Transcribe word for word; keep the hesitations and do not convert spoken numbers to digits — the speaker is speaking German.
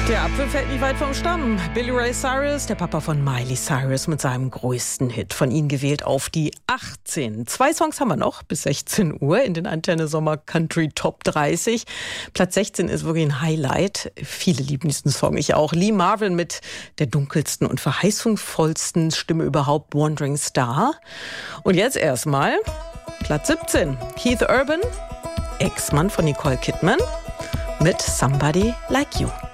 Der Apfel fällt nicht weit vom Stamm. Billy Ray Cyrus, der Papa von Miley Cyrus, mit seinem größten Hit, von Ihnen gewählt auf die achtzehn. Zwei Songs haben wir noch bis sechzehn Uhr in den Antenne Sommer Country Top dreißig. Platz sechzehn ist wirklich ein Highlight. Viele lieben diesen Song, ich auch. Lee Marvin mit der dunkelsten und verheißungsvollsten Stimme überhaupt, Wandering Star. Und jetzt erstmal Platz siebzehn. Keith Urban, Ex-Mann von Nicole Kidman, mit Somebody Like You.